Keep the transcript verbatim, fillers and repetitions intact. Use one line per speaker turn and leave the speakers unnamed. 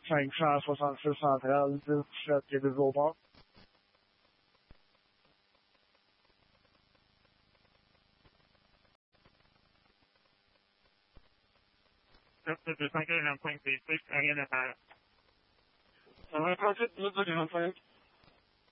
cinq cent soixante-six centrales, dix dix-sept qui est développeur.
deux cent quarante-cinq P six, rien à faire.
Ça va trente-huit minutes de quarante-cinq.